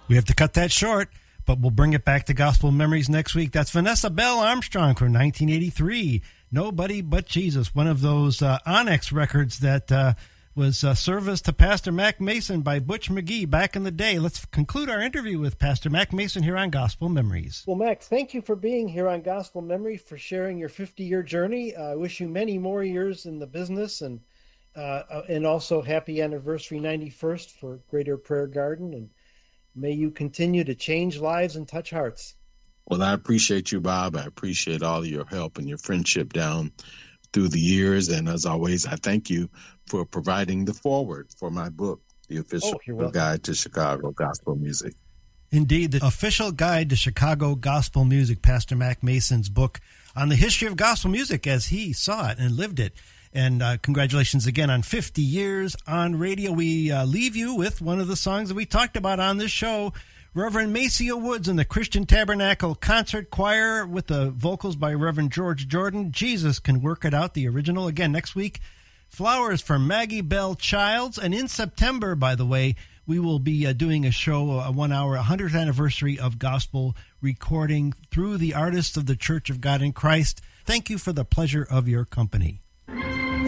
We have to cut that short, but we'll bring it back to Gospel Memories next week. That's Vanessa Bell Armstrong from 1983. Nobody But Jesus, one of those Onyx records that was service to Pastor Mac Mason by Butch McGee back in the day. Let's conclude our interview with Pastor Mac Mason here on Gospel Memories. Well, Mac, thank you for being here on Gospel Memories, for sharing your 50-year journey. I wish you many more years in the business, and also happy anniversary 91st for Greater Prayer Garden, and may you continue to change lives and touch hearts. Well, I appreciate you, Bob. I appreciate all of your help and your friendship down through the years. And as always, I thank you for providing the foreword for my book, The Official Guide to Chicago Gospel Music. Indeed, the Official Guide to Chicago Gospel Music, Pastor Mac Mason's book on the history of gospel music as he saw it and lived it. And congratulations again on 50 years on radio. We leave you with one of the songs that we talked about on this show, Reverend Maceo Woods and the Christian Tabernacle Concert Choir with the vocals by Reverend George Jordan. Jesus Can Work It Out, the original. Again, next week, Flowers for Maggie Bell Childs. And in September, by the way, we will be doing a show, a 1 hour, 100th anniversary of gospel recording through the artists of the Church of God in Christ. Thank you for the pleasure of your company.